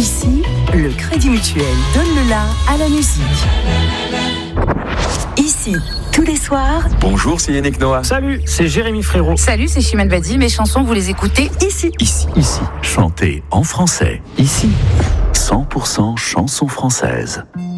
Ici, le Crédit Mutuel donne le la à la musique. Ici, tous les soirs. Bonjour, c'est Yannick Noah. Salut, c'est Jérémy Frérot. Salut, c'est Chimène Badi. Mes chansons, vous les écoutez ici. Ici. Chantez en français. Ici. 100% chansons françaises.